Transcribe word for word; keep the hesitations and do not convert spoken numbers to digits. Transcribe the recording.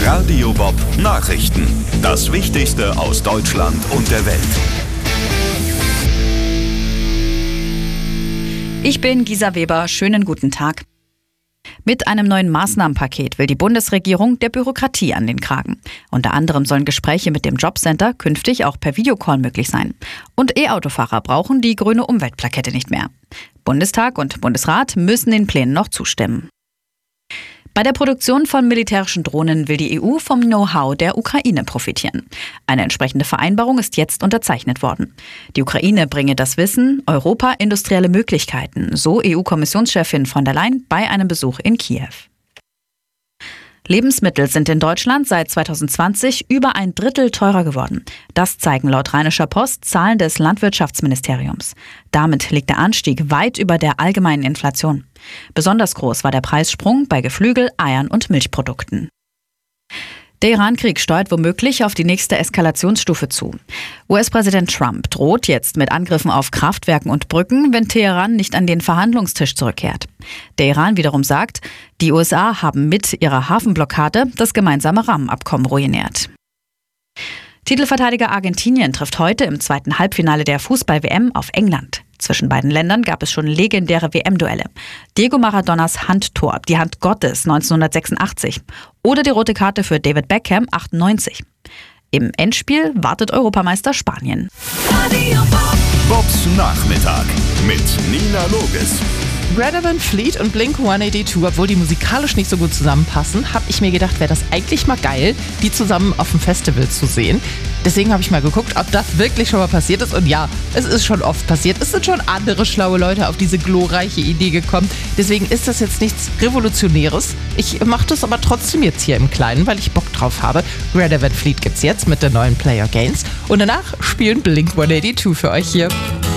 Radio Bob Nachrichten. Das Wichtigste aus Deutschland und der Welt. Ich bin Gisa Weber. Schönen guten Tag. Mit einem neuen Maßnahmenpaket will die Bundesregierung der Bürokratie an den Kragen. Unter anderem sollen Gespräche mit dem Jobcenter künftig auch per Videocall möglich sein. Und E-Autofahrer brauchen die grüne Umweltplakette nicht mehr. Bundestag und Bundesrat müssen den Plänen noch zustimmen. Bei der Produktion von militärischen Drohnen will die E U vom Know-how der Ukraine profitieren. Eine entsprechende Vereinbarung ist jetzt unterzeichnet worden. Die Ukraine bringe das Wissen, Europa industrielle Möglichkeiten, so E U-Kommissionschefin von der Leyen bei einem Besuch in Kiew. Lebensmittel sind in Deutschland seit zweitausendzwanzig über ein Drittel teurer geworden. Das zeigen laut Rheinischer Post Zahlen des Landwirtschaftsministeriums. Damit liegt der Anstieg weit über der allgemeinen Inflation. Besonders groß war der Preissprung bei Geflügel, Eiern und Milchprodukten. Der Iran-Krieg steuert womöglich auf die nächste Eskalationsstufe zu. U S-Präsident Trump droht jetzt mit Angriffen auf Kraftwerken und Brücken, wenn Teheran nicht an den Verhandlungstisch zurückkehrt. Der Iran wiederum sagt, die U S A haben mit ihrer Hafenblockade das gemeinsame Rahmenabkommen ruiniert. Titelverteidiger Argentinien trifft heute im zweiten Halbfinale der Fußball-W M auf England. Zwischen beiden Ländern gab es schon legendäre W M-Duelle. Diego Maradonas Handtor, die Hand Gottes neunzehnhundertsechsundachtzig oder die rote Karte für David Beckham achtundneunzig. Im Endspiel wartet Europameister Spanien. Bobs Nachmittag mit Nina Loges. Greta Van Fleet und Blink hundertzweiundachtzig, obwohl die musikalisch nicht so gut zusammenpassen, habe ich mir gedacht, wäre das eigentlich mal geil, die zusammen auf dem Festival zu sehen. Deswegen habe ich mal geguckt, ob das wirklich schon mal passiert ist. Und ja, es ist schon oft passiert. Es sind schon andere schlaue Leute auf diese glorreiche Idee gekommen. Deswegen ist das jetzt nichts Revolutionäres. Ich mache das aber trotzdem jetzt hier im Kleinen, weil ich Bock drauf habe. Greta Van Fleet gibt's jetzt mit der neuen Player Gains. Und danach spielen Blink hundertzweiundachtzig für euch hier.